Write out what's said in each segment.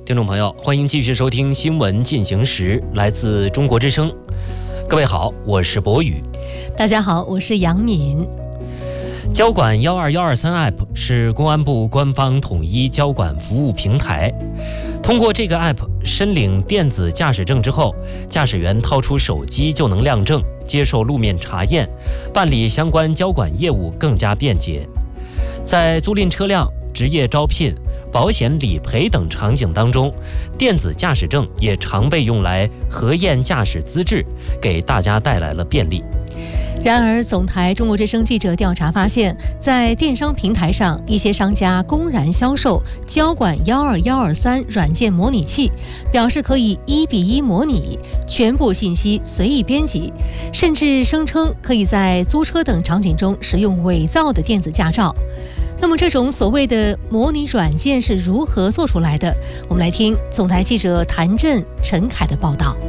听众朋友，欢迎继续收听新闻进行时，来自中国之声。各位好，我是博宇。 大家好，我是杨敏。 交管12123 App 是公安部官方统一交管服务平台。通过这个 App 申领电子驾驶证之后，驾驶员掏出手机就能亮证，接受路面查验，办理相关交管业务更加便捷。在租赁车辆、职业招聘、保险理赔等场景当中，电子驾驶证也常被用来核验驾驶资质，给大家带来了便利。 然而，总台中国之声记者调查发现，在电商平台上，一些商家公然销售交管12123软件模拟器，表示可以1:1模拟，全部信息随意编辑，甚至声称可以在租车等场景中使用伪造的电子驾照。那么，这种所谓的模拟软件是如何做出来的？我们来听总台记者谭震、陈凯的报道。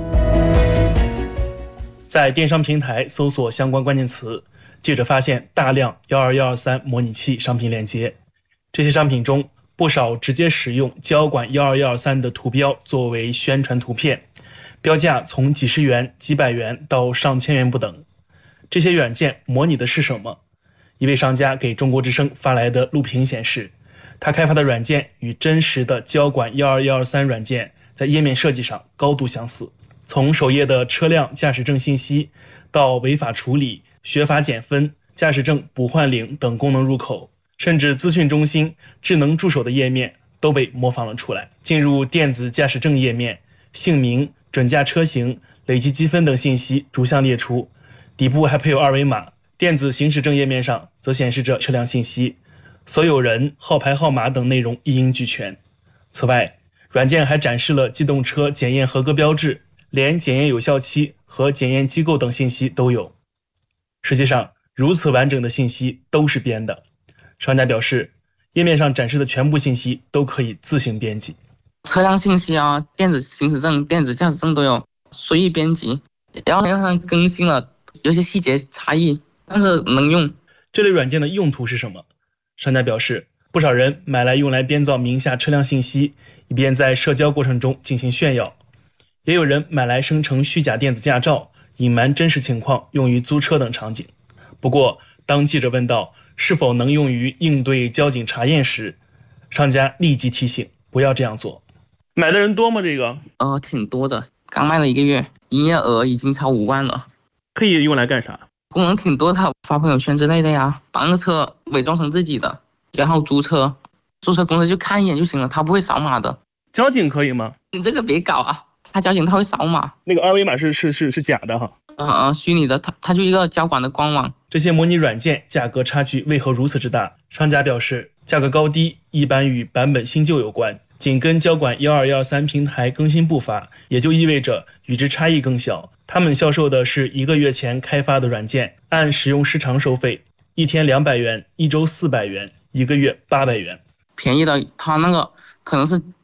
在电商平台搜索相关关键词，记者发现大量12123模拟器商品链接。这些商品中，不少直接使用交管12123的图标作为宣传图片，标价从几十元、几百元到上千元不等。这些软件模拟的是什么？一位商家给中国之声发来的录屏显示，他开发的软件与真实的交管12123软件在页面设计上高度相似。从首页的车辆驾驶证信息到违法处理、学法减分、驾驶证补换领等功能入口，甚至资讯中心、智能助手的页面都被模仿了出来。进入电子驾驶证页面，姓名、准驾车型、累计积分等信息逐项列出，底部还配有二维码。电子行驶证页面上则显示着车辆信息，所有人、号牌号码等内容一应俱全。此外，软件还展示了机动车检验合格标志，连检验有效期和检验机构等信息都有。实际上，如此完整的信息都是编的。商家表示，页面上展示的全部信息都可以自行编辑。 车辆信息啊、电子行驶证、电子驾驶证都有，随意编辑，然后上更新了，有些细节差异，但是能用。 这类软件的用途是什么？商家表示，不少人买来用来编造名下车辆信息，以便在社交过程中进行炫耀。也有人买来生成虚假电子驾照，隐瞒真实情况，用于租车等场景。不过，当记者问到是否能用于应对交警查验时，商家立即提醒不要这样做。买的人多吗？这个挺多的，刚卖了1个月，营业额已经超5万了。 可以用来干啥？ 功能挺多的，发朋友圈之类的呀，把那个车伪装成自己的，然后租车公司就看一眼就行了，他不会扫码的。 交警可以吗？ 你这个别搞啊，他交警他会扫码， 那个二维码是假的哈。 虚拟的，他就一个交管的官网。 这些模拟软件价格差距为何如此之大？商家表示，价格高低一般与版本新旧有关，紧跟交管12123平台更新步伐，也就意味着与之差异更小。他们销售的是1个月前开发的软件，按使用时长收费，1天200元，1周400元，1个月800元。 便宜的，他那个可能是